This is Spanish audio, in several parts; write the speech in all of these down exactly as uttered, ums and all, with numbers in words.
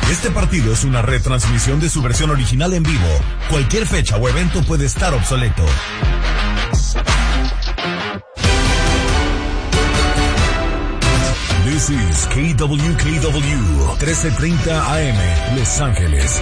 Este partido es una retransmisión de su versión original en vivo. Cualquier fecha o evento puede estar obsoleto. This is K W K W trece treinta A M, Los Ángeles.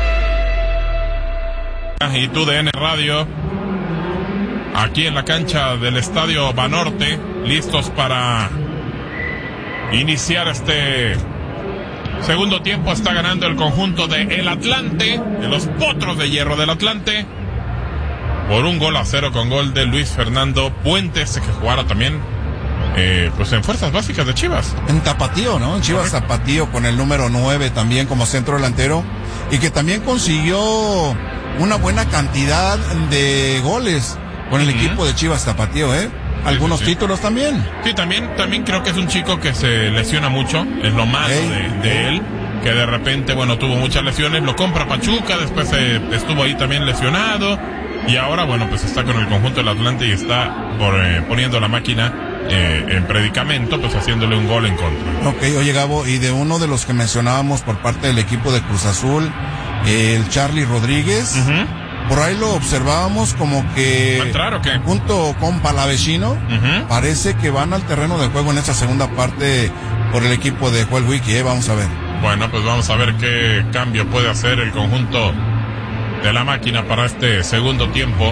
Y tu D N Radio, aquí en la cancha del Estadio Banorte, listos para iniciar este segundo tiempo. Está ganando el conjunto de El Atlante, de los Potros de Hierro del Atlante, por un gol a cero, con gol de Luis Fernando Puentes, que jugara también eh, pues en fuerzas básicas de Chivas. En Tapatío, ¿no? En Chivas Tapatío, con el número nueve también como centro delantero, y que también consiguió una buena cantidad de goles con el uh-huh. equipo de Chivas Tapatío, ¿eh? Algunos sí, sí, sí. títulos también. Sí, también, también creo que es un chico que se lesiona mucho, es lo malo hey. de, de él, que de repente, bueno, tuvo muchas lesiones, lo compra Pachuca, después eh, estuvo ahí también lesionado, y ahora, bueno, pues está con el conjunto del Atlante y está por, eh, poniendo la máquina eh, en predicamento, pues haciéndole un gol en contra. Ok, oye Gabo, y de uno de los que mencionábamos por parte del equipo de Cruz Azul, el Charlie Rodríguez, uh-huh. por ahí lo observábamos como que entrar, ¿o qué? junto con Palavecino, uh-huh. parece que van al terreno de juego en esta segunda parte por el equipo de Joel Wiki, ¿eh? Vamos a ver. Bueno, pues vamos a ver qué cambio puede hacer el conjunto de la máquina para este segundo tiempo.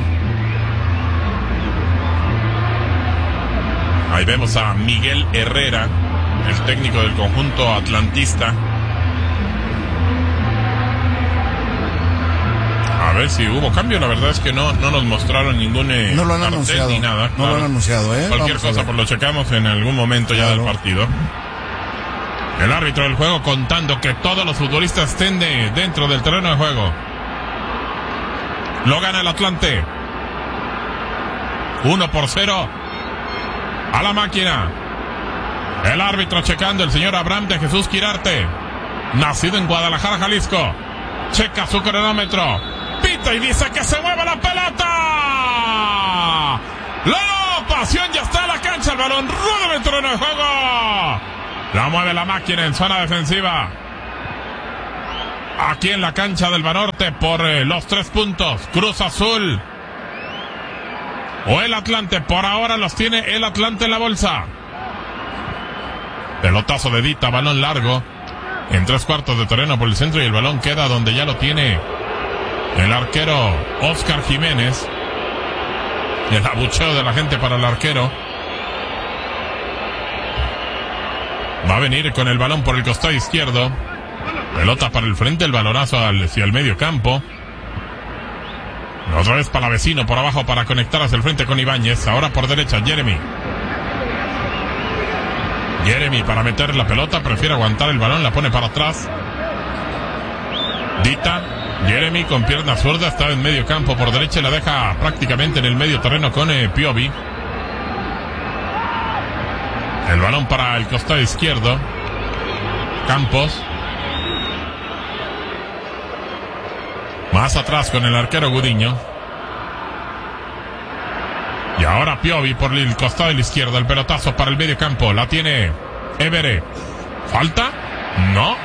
Ahí vemos a Miguel Herrera, el técnico del conjunto atlantista. A ver si hubo cambio, la verdad es que no no nos mostraron ningún eh, no lo han anunciado ni nada. No claro. lo han anunciado, ¿eh? Cualquier cosa, pues lo checamos en algún momento ya claro. del partido. El árbitro del juego contando que todos los futbolistas estén de, dentro del terreno de juego. Lo gana el Atlante. Uno por cero a la máquina. El árbitro checando, el señor Abraham de Jesús Quirarte, nacido en Guadalajara, Jalisco. Checa su cronómetro, pita y dice que se mueva la pelota. La pasión ya está en la cancha, el balón rueda en el terreno de juego. La mueve la máquina en zona defensiva. Aquí en la cancha del Banorte por eh, los tres puntos. Cruz Azul o el Atlante, por ahora los tiene el Atlante en la bolsa. Pelotazo de Dita, balón largo en tres cuartos de terreno por el centro, y el balón queda donde ya lo tiene el arquero Oscar Jiménez. El abucheo de la gente para el arquero. Va a venir con el balón por el costado izquierdo. Pelota para el frente, el balonazo hacia el medio campo. Otra vez para vecino por abajo para conectar hacia el frente con Ibáñez. Ahora por derecha Jeremy. Jeremy para meter la pelota, prefiere aguantar el balón, la pone para atrás. Dita, Jeremy con pierna zurda, está en medio campo por derecha y la deja prácticamente en el medio terreno con eh, Piovi. El balón para el costado izquierdo. Campos. Más atrás con el arquero Gudiño. Y ahora Piovi por el costado de la izquierda. El pelotazo para el medio campo. La tiene Évere. ¿Falta? No.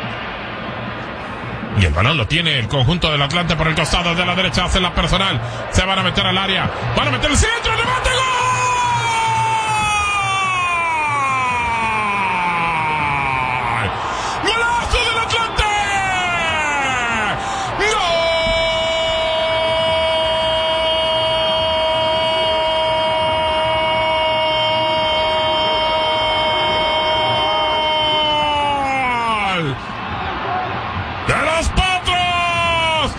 Y el balón lo tiene el conjunto del Atlante por el costado de la derecha. Hace la personal. Se van a meter al área. Van a meter el centro. ¡Remate! ¡Gol! ¡Golazo del Atlante! ¡Gol! ¡De los Potros!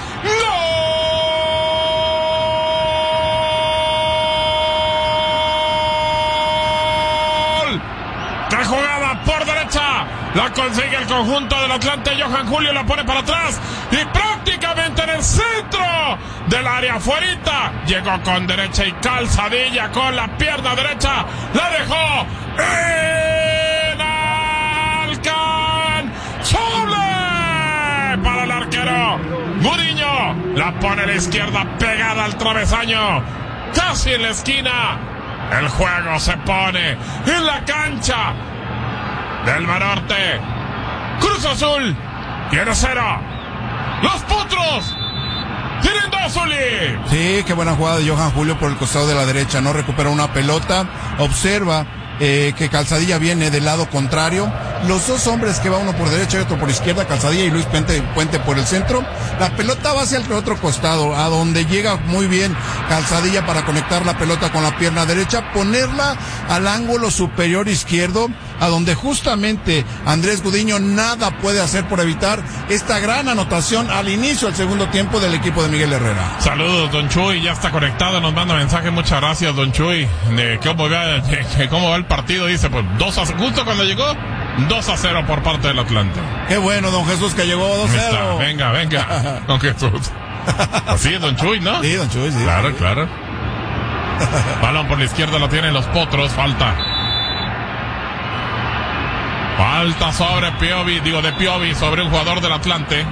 ¡Gol! ¡Qué jugada por derecha! La consigue el conjunto del Atlante. Johan Julio la pone para atrás y prácticamente en el centro del área, afuerita. Llegó con derecha y calzadilla con la pierna derecha. La dejó inalcanzable para el arquero Gudiño. La pone a la izquierda pegada al travesaño, casi en la esquina. El juego se pone en la cancha del Banorte. Cruz Azul Tiene cera. Los Potros tienen dos, Uli. Sí, qué buena jugada de Johan Julio por el costado de la derecha. No recupera una pelota. Observa eh, que Calzadilla viene del lado contrario. Los dos hombres que va uno por derecha y otro por izquierda, Calzadilla y Luis Puente, Puente por el centro. La pelota va hacia el otro costado, a donde llega muy bien Calzadilla para conectar la pelota con la pierna derecha, ponerla al ángulo superior izquierdo, a donde justamente Andrés Gudiño nada puede hacer por evitar esta gran anotación al inicio del segundo tiempo del equipo de Miguel Herrera. Saludos, don Chuy, ya está conectado, nos manda mensaje, muchas gracias, don Chuy, de cómo va, de cómo va el partido, dice, pues dos a, justo cuando llegó, dos a cero por parte del Atlante. Qué bueno, don Jesús, que llegó dos a cero. Venga, venga, don Jesús. Así es, don Chuy, ¿no? Sí, don Chuy, sí. Claro, sí. claro. Balón por la izquierda lo tienen los Potros, falta. Falta sobre Piovi, digo de Piovi, sobre un jugador del Atlante.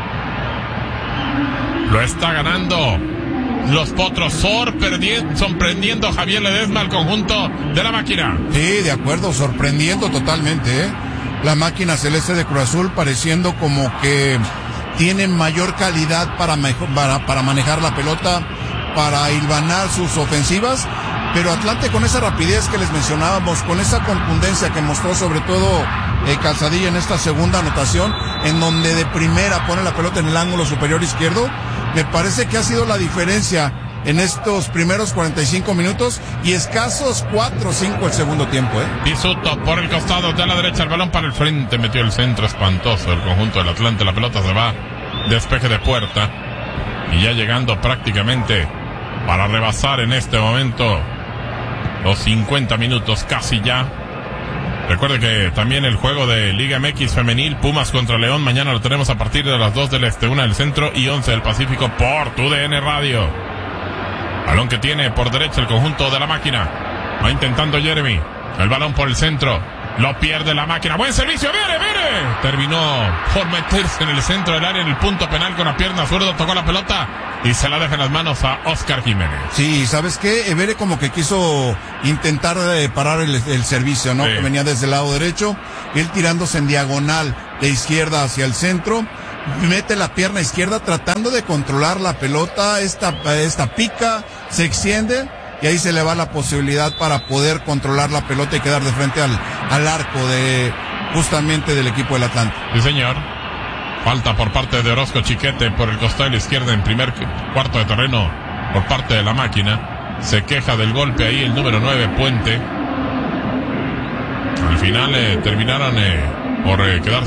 Lo está ganando los Potros, sorprendiendo, sorprendiendo a Javier Ledesma al conjunto de la máquina. Sí, de acuerdo, sorprendiendo totalmente, ¿eh? La máquina celeste de Cruz Azul pareciendo como que tiene mayor calidad para, mejor, para, para manejar la pelota, para hilvanar sus ofensivas, pero Atlante con esa rapidez que les mencionábamos, con esa contundencia que mostró sobre todo eh, Calzadilla en esta segunda anotación, en donde de primera pone la pelota en el ángulo superior izquierdo, me parece que ha sido la diferencia en estos primeros cuarenta y cinco minutos y escasos cuatro o cinco el segundo tiempo, ¿eh? Pisuto por el costado de la derecha, el balón para el frente, metió el centro espantoso el conjunto del Atlante, la pelota se va, despeje de puerta y ya llegando prácticamente para rebasar en este momento los cincuenta minutos casi ya. Recuerde que también el juego de Liga M X femenil, Pumas contra León, mañana lo tenemos a partir de las dos del este, una del centro y once del Pacífico por tu D N Radio. Balón que tiene por derecha el conjunto de la máquina. Va intentando Jeremy. El balón por el centro. Lo pierde la máquina. Buen servicio. ¡Viene, viene! Terminó por meterse en el centro del área, en el punto penal con la pierna zurda. Tocó la pelota y se la deja en las manos a Oscar Jiménez. Sí, ¿sabes qué? Evere como que quiso intentar eh, parar el, el servicio, ¿no? Sí. Que venía desde el lado derecho. Él tirándose en diagonal de izquierda hacia el centro. Mete la pierna izquierda tratando de controlar la pelota, esta, esta pica, se extiende y ahí se le va la posibilidad para poder controlar la pelota y quedar de frente al, al arco de justamente del equipo del Atlante. Sí, señor. Falta por parte de Orozco Chiquete por el costado de la izquierda en primer cuarto de terreno por parte de la máquina. Se queja del golpe ahí el número nueve, Puente. Al final eh, terminaron eh, por eh, quedarse